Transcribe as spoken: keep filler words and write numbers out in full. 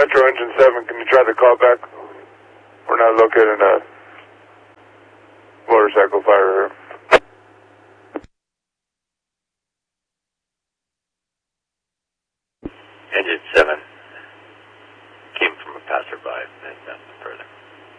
Metro Engine seven, can you try the callback? We're not locating a motorcycle fire here. Engine seven came from a passerby.